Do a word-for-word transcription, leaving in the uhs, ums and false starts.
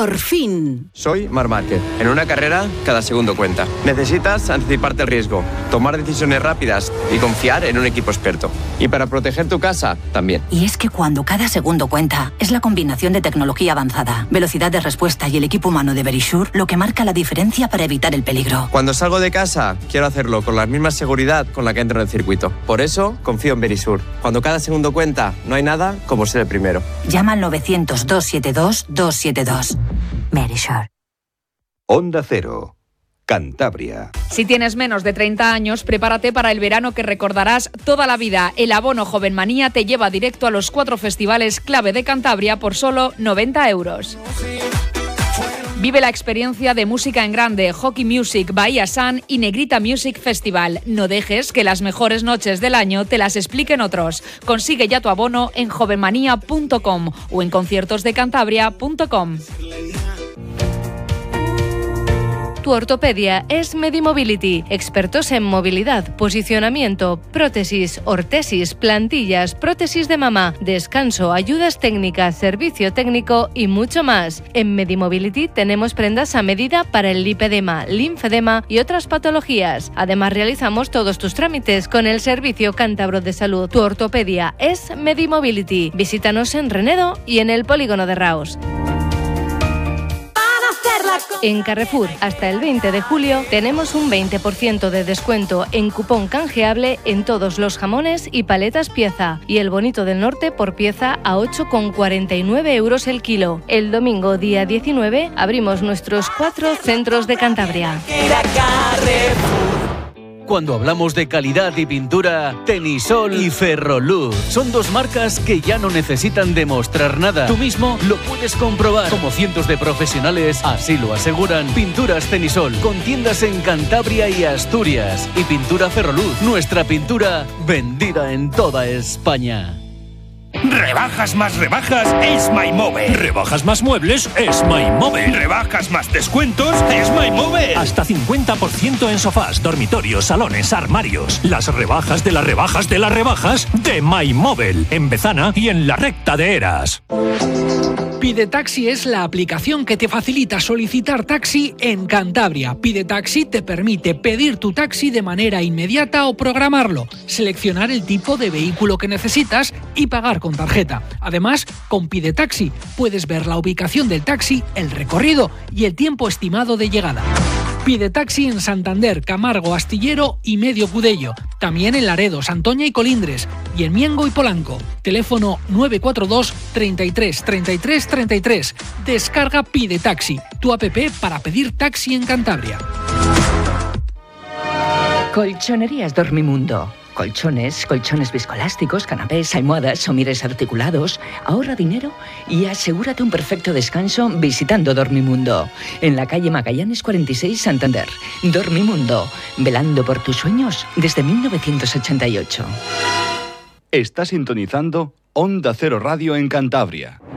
¡Por fin! Soy Marc Márquez. En una carrera, cada segundo cuenta. Necesitas anticiparte al riesgo, tomar decisiones rápidas y confiar en un equipo experto. Y para proteger tu casa, también. Y es que cuando cada segundo cuenta, es la combinación de tecnología avanzada, velocidad de respuesta y el equipo humano de Verisure lo que marca la diferencia para evitar el peligro. Cuando salgo de casa, quiero hacerlo con la misma seguridad con la que entro en el circuito. Por eso, confío en Verisure. Cuando cada segundo cuenta, no hay nada como ser el primero. Llama al novecientos, doscientos setenta y dos, doscientos setenta y dos. Verisure. Onda Cero. Cantabria. Si tienes menos de treinta años, prepárate para el verano que recordarás toda la vida. El abono Jovenmanía te lleva directo a los cuatro festivales clave de Cantabria por solo noventa euros. Vive la experiencia de música en grande, Hockey Music, Bahía Sun y Negrita Music Festival. No dejes que las mejores noches del año te las expliquen otros. Consigue ya tu abono en jovenmanía punto com o en conciertos de cantabria punto com. Tu ortopedia es Medimobility, expertos en movilidad, posicionamiento, prótesis, ortesis, plantillas, prótesis de mama, descanso, ayudas técnicas, servicio técnico y mucho más. En Medimobility tenemos prendas a medida para el lipedema, linfedema y otras patologías. Además realizamos todos tus trámites con el Servicio Cántabro de Salud. Tu ortopedia es Medimobility. Visítanos en Renedo y en el Polígono de Raos. En Carrefour, hasta el veinte de julio, tenemos un veinte por ciento de descuento en cupón canjeable en todos los jamones y paletas pieza, y el bonito del norte por pieza a ocho con cuarenta y nueve euros el kilo. El domingo, día diecinueve, abrimos nuestros cuatro centros de Cantabria. Cuando hablamos de calidad y pintura, Tenisol y Ferroluz son dos marcas que ya no necesitan demostrar nada. Tú mismo lo puedes comprobar. Como cientos de profesionales así lo aseguran. Pinturas Tenisol, con tiendas en Cantabria y Asturias. Y pintura Ferroluz, nuestra pintura vendida en toda España. Rebajas más rebajas es MyMobile. Rebajas más muebles es MyMobile. Rebajas más descuentos es MyMobile. Hasta cincuenta por ciento en sofás, dormitorios, salones, armarios. Las rebajas de las rebajas de las rebajas de MyMobile. En Bezana y en la recta de Eras. Pide Taxi es la aplicación que te facilita solicitar taxi en Cantabria. Pide Taxi te permite pedir tu taxi de manera inmediata o programarlo, seleccionar el tipo de vehículo que necesitas y pagar con tarjeta. Además, con Pide Taxi puedes ver la ubicación del taxi, el recorrido y el tiempo estimado de llegada. Pide Taxi en Santander, Camargo, Astillero y Medio Cudello. También en Laredo, Santoña y Colindres. Y en Miengo y Polanco. Teléfono nueve cuatro dos, treinta y tres, treinta y tres, treinta y tres. Descarga Pide Taxi, tu app para pedir taxi en Cantabria. Colchonerías Dormimundo. Colchones, colchones viscoelásticos, canapés, almohadas, somires articulados. Ahorra dinero y asegúrate un perfecto descanso visitando Dormimundo. En la calle Magallanes cuarenta y seis, Santander. Dormimundo, velando por tus sueños desde mil novecientos ochenta y ocho. Está sintonizando Onda Cero Radio en Cantabria.